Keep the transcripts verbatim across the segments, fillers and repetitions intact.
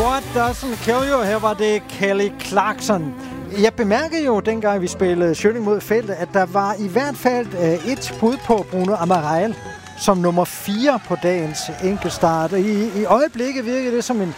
What Doesn't Kill You. Her var det Kelly Clarkson. Jeg bemærkede jo, dengang vi spillede Schønning mod feltet, at der var i hvert fald øh, et bud på Bruno Amaral som nummer fire på dagens enkeltstart. I, i øjeblikket virker det som en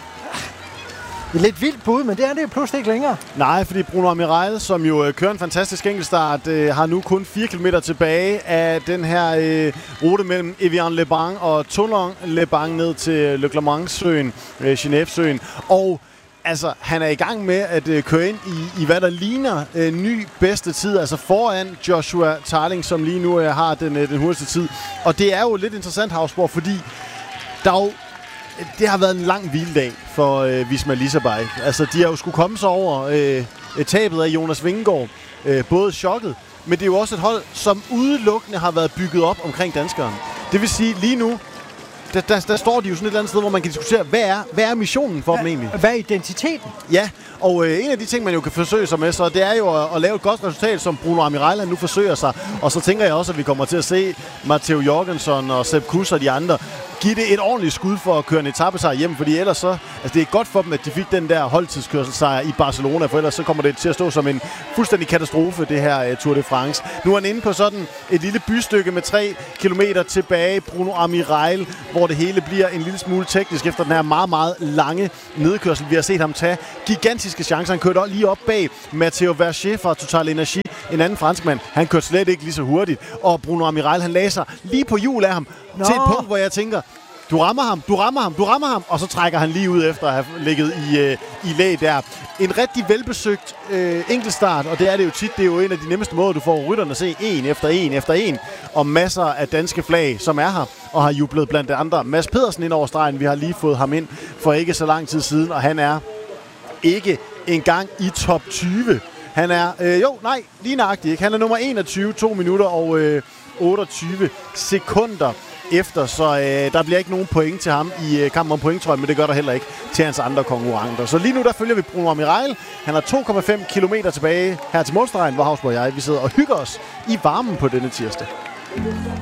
et lidt vildt bud, men det er det jo pludselig ikke længere. Nej, fordi Bruno Amiral, som jo øh, kører en fantastisk enkeltstart, øh, har nu kun fire kilometer tilbage af den her øh, rute mellem Evian-les-Bains og Toulon-les-Bains ned til Le Clermont-søen, øh, Genève-søen. Og altså, han er i gang med at øh, køre ind i, i, hvad der ligner øh, ny bedste tid, altså foran Joshua Tarling, som lige nu øh, har den, øh, den hurtigste tid. Og det er jo lidt interessant, Havsborg, fordi der er jo det har været en lang hviledag for øh, Visma Leasabike. Altså, de har jo skulle komme sig over øh, tabet af Jonas Vingegaard. Øh, både chokket, men det er jo også et hold, som udelukkende har været bygget op omkring danskeren. Det vil sige, lige nu, der, der, der står de jo sådan et eller andet sted, hvor man kan diskutere, hvad er, hvad er missionen for Hva, dem egentlig? Hvad er identiteten? Ja, og øh, en af de ting, man jo kan forsøge sig med, så det er jo at, at lave et godt resultat, som Bruno Amiral nu forsøger sig. Og så tænker jeg også, at vi kommer til at se Matteo Jorgensen og Sepp Kuss og de andre give det et ordentligt skud for at køre en etappesejr hjem, fordi ellers så, altså det er godt for dem, at de fik den der holdtidskørselssejr i Barcelona, for ellers så kommer det til at stå som en fuldstændig katastrofe, det her uh, Tour de France. Nu er han inde på sådan et lille bystykke med tre kilometer tilbage, Bruno Amiral, hvor det hele bliver en lille smule teknisk efter den her meget, meget lange nedkørsel. Vi har set ham tage gigantiske chancer. Han kørte lige op bag Matteo Verger fra Total Energy, en anden franskmand. Han kørte slet ikke lige så hurtigt, og Bruno Amiral, han lagde sig lige på hjul af ham, Nå. til et punkt, hvor jeg tænker, du rammer ham, du rammer ham, du rammer ham, og så trækker han lige ud efter at have ligget i, øh, i læg der. En rigtig velbesøgt øh, enkeltstart, og det er det jo tit. Det er jo en af de nemmeste måder, du får rytterne at se en efter en efter en, og masser af danske flag, som er her, og har jublet blandt andre. Mads Pedersen ind over stregen, vi har lige fået ham ind for ikke så lang tid siden, og han er ikke engang i top tyve. Han er, øh, jo, nej, lige nøjagtigt, ikke? Han er nummer enogtyve, to minutter og øh, otteogtyve sekunder efter, så øh, der bliver ikke nogen point til ham i øh, kampen om point, tror jeg, men det gør der heller ikke til hans andre konkurrenter. Så lige nu, der følger vi Bruno Amiral. Han har to komma fem kilometer tilbage her til målstregen, hvor Havsborg og jeg, vi sidder og hygger os i varmen på denne tirsdag.